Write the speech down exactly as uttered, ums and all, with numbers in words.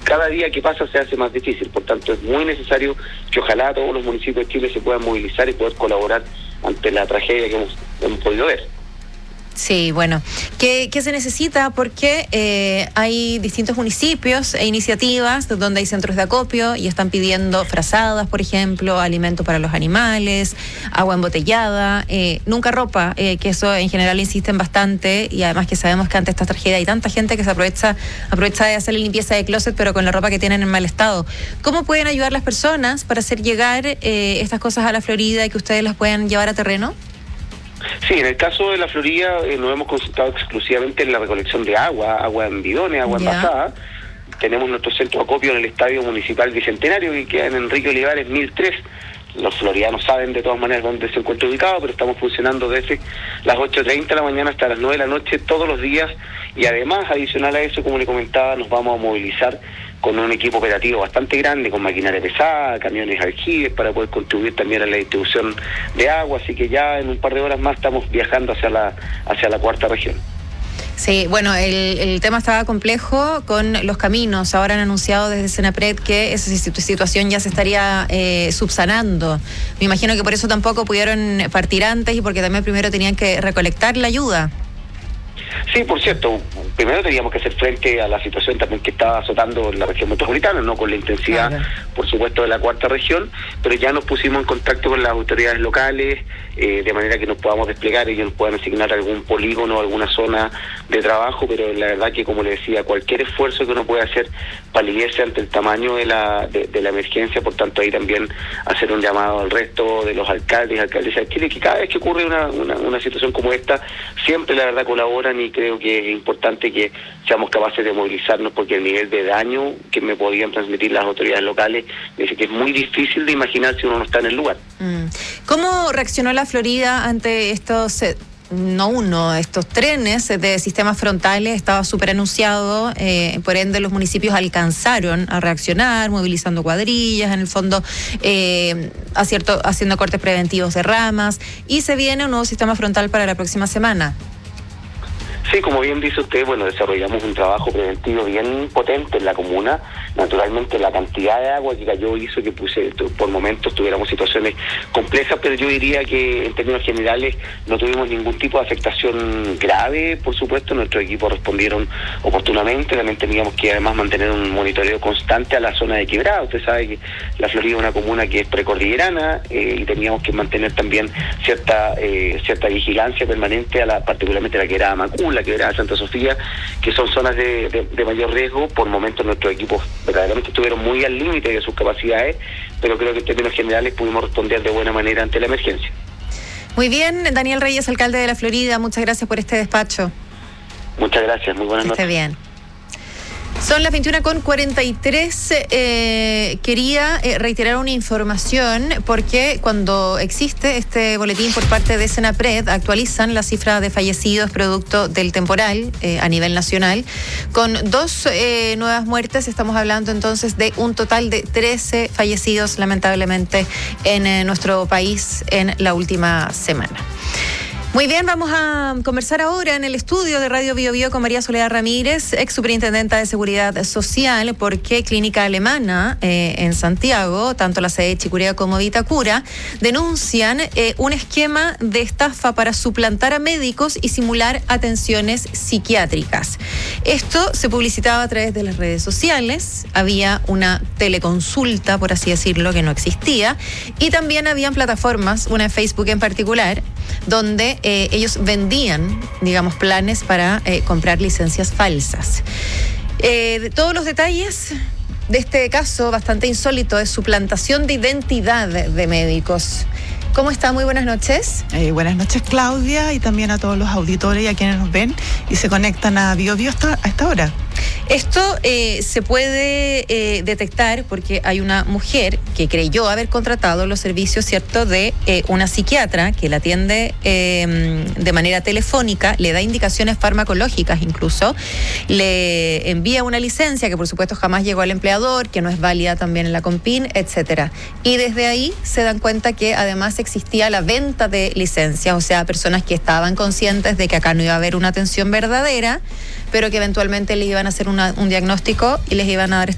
cada día que pasa se hace más difícil. Por tanto, es muy necesario que ojalá todos los municipios de Chile se puedan movilizar y poder colaborar ante la tragedia que hemos, hemos podido ver. Sí, bueno, ¿qué, qué se necesita? Porque eh, hay distintos municipios e iniciativas donde hay centros de acopio y están pidiendo frazadas, por ejemplo, alimento para los animales, agua embotellada, eh, nunca ropa, eh, que eso en general insisten bastante, y además que sabemos que ante esta tragedia hay tanta gente que se aprovecha, aprovecha de hacer la limpieza de closet, pero con la ropa que tienen en mal estado. ¿Cómo pueden ayudar las personas para hacer llegar eh, estas cosas a la Florida y que ustedes las puedan llevar a terreno? Sí, en el caso de la Florida eh, nos hemos concentrado exclusivamente en la recolección de agua, agua en bidones, agua yeah. envasada. Tenemos nuestro centro de acopio en el Estadio Municipal Bicentenario, que queda en Enrique Olivares mil tres. Los floridanos saben de todas maneras dónde se encuentra ubicado, pero estamos funcionando desde las ocho treinta de la mañana hasta las nueve de la noche todos los días, y además, adicional a eso, como le comentaba, nos vamos a movilizar con un equipo operativo bastante grande, con maquinaria pesada, camiones aljibes, para poder contribuir también a la distribución de agua, así que ya en un par de horas más estamos viajando hacia la, hacia la cuarta región. Sí, bueno, el, el tema estaba complejo con los caminos. Ahora han anunciado desde Senapred que esa situación ya se estaría eh, subsanando. Me imagino que por eso tampoco pudieron partir antes y porque también primero tenían que recolectar la ayuda. Sí, por cierto, primero teníamos que hacer frente a la situación también que estaba azotando la región metropolitana, no con la intensidad, claro, por supuesto, de la cuarta región, pero ya nos pusimos en contacto con las autoridades locales, eh, de manera que nos podamos desplegar, ellos nos puedan asignar algún polígono, alguna zona de trabajo, pero la verdad que, como le decía, cualquier esfuerzo que uno pueda hacer palidece ante el tamaño de la de, de la emergencia. Por tanto, ahí también hacer un llamado al resto de los alcaldes y alcaldesas de Chile, que cada vez que ocurre una, una, una situación como esta, siempre la verdad colaboran, y creo que es importante que seamos capaces de movilizarnos, porque el nivel de daño que me podían transmitir las autoridades locales dice que es muy difícil de imaginar si uno no está en el lugar. Mm. ¿Cómo reaccionó la Florida ante estos, eh, no uno, estos trenes de sistemas frontales? Estaba súper anunciado, eh, por ende los municipios alcanzaron a reaccionar, movilizando cuadrillas, en el fondo eh, acierto, haciendo cortes preventivos de ramas, y se viene un nuevo sistema frontal para la próxima semana. Sí, como bien dice usted, bueno, desarrollamos un trabajo preventivo bien potente en la comuna. Naturalmente, la cantidad de agua que cayó hizo que puse, por momentos tuviéramos situaciones complejas, pero yo diría que en términos generales no tuvimos ningún tipo de afectación grave. Por supuesto, nuestros equipos respondieron oportunamente. También teníamos que además mantener un monitoreo constante a la zona de quebrada. Usted sabe que la Florida es una comuna que es precordillerana, eh, y teníamos que mantener también cierta eh, cierta vigilancia permanente, a la particularmente a la quebrada Macul, la quebrada Santa Sofía, que son zonas de, de, de mayor riesgo. Por momentos nuestros equipos verdaderamente estuvieron muy al límite de sus capacidades, pero creo que en términos generales pudimos responder de buena manera ante la emergencia. Muy bien, Daniel Reyes, alcalde de la Florida, muchas gracias por este despacho. Muchas gracias, muy buenas noches. Esté bien. Son las veintiuna con cuarenta y tres. Eh, quería eh, reiterar una información, porque cuando existe este boletín por parte de Senapred, actualizan la cifra de fallecidos producto del temporal eh, a nivel nacional. Con dos eh, nuevas muertes, estamos hablando entonces de un total de trece fallecidos, lamentablemente, en eh, nuestro país en la última semana. Muy bien, vamos a conversar ahora en el estudio de Radio Bio Bio con María Soledad Ramírez, ex superintendenta de Seguridad Social, porque Clínica Alemana eh, en Santiago, tanto la sede de Chicureo como Vitacura, denuncian eh, un esquema de estafa para suplantar a médicos y simular atenciones psiquiátricas. Esto se publicitaba a través de las redes sociales, había una teleconsulta, por así decirlo, que no existía, y también habían plataformas, una en Facebook en particular, donde eh, ellos vendían, digamos, planes para eh, comprar licencias falsas. Eh, de todos los detalles de este caso bastante insólito de suplantación de identidad de médicos. ¿Cómo está? Muy buenas noches. Eh, buenas noches, Claudia, y también a todos los auditores y a quienes nos ven y se conectan a Bio Bio hasta, a esta hora. Esto eh, se puede eh, detectar porque hay una mujer que creyó haber contratado los servicios, ¿cierto?, de eh, una psiquiatra que la atiende eh, de manera telefónica, le da indicaciones farmacológicas incluso, le envía una licencia que por supuesto jamás llegó al empleador, que no es válida también en la Compin, etcétera. Y desde ahí se dan cuenta que además existía la venta de licencias, o sea, personas que estaban conscientes de que acá no iba a haber una atención verdadera, pero que eventualmente les iban a hacer una, un diagnóstico y les iban a dar